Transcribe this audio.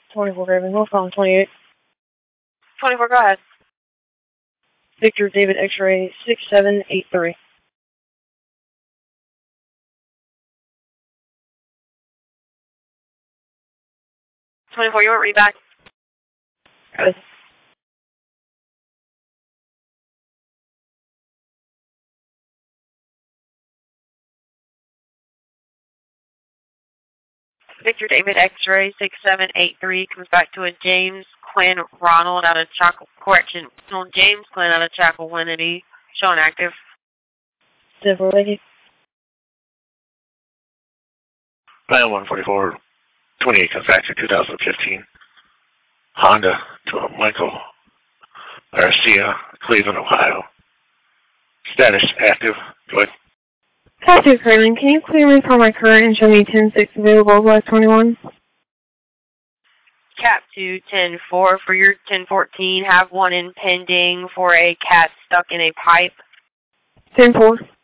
24 Raven, we'll phone 28. 24, go ahead. Victor David X-ray 6783. You want read back? Good. Victor David X-ray 6783 comes back to a James Quinn Ronald out of James Quinn out of Chapel-Winity, showing active. 10-4, 144, 28 comes back to 2015. Honda to Michael Garcia, Cleveland, Ohio. Status active. Go ahead. Captain Kramer, can you clear me for my current and show me 10-6 available West 21? Cap 2, 10-4 for your 1014. Have one in pending for a cat stuck in a pipe. 10-4.